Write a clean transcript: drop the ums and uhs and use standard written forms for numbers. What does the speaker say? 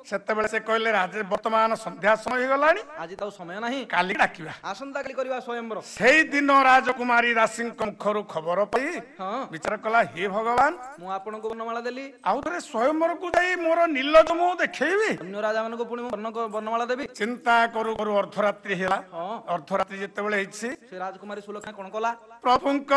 ସେତେବେଳେ ସେ କହିଲେ ରାଜେ ବର୍ତ୍ତମାନ ସନ୍ଧ୍ୟା ସମୟ ହେଇଗଲାଣି, ଆଜି ତ ସମୟ ନାହିଁ, କାଲି ଡାକିବା। ଆସନ୍ତା କାଲି କରିବା ସ୍ୱୟଂବର। ସେଇଦିନ ରାଜକୁମାରୀ ଦାସୀଙ୍କ ମୁଖରୁ ଖବର ପାଇ ହଁ ବିଚାର କଲା, ହେ ଭଗବାନ, ମୁଁ ଆପଣଙ୍କୁ ବର୍ଣ୍ଣମାଳା ଦେଲି, ଆଉ ଥରେ ସ୍ୱୟଂବରକୁ ଯାଇ ମୋର ନୀଲଜ ମୁଁ ଦେଖେଇବି। ଅନ୍ୟ ରାଜା ମାନଙ୍କୁ ପୁଣି ବର୍ଣ୍ଣମାଳା ଦେବି। ଚିନ୍ତା କରୁ କରୁ ଅର୍ଦ୍ଧରାତ୍ରି ହେଲା। ହଁ ଅର୍ଦ୍ଧରାତ୍ରି ଯେତେବେଳେ ହେଇଛି, ସେ ରାଜକୁମାରୀ ସୁଲୋଚନା କଣ କଲା? ପ୍ରଭୁଙ୍କ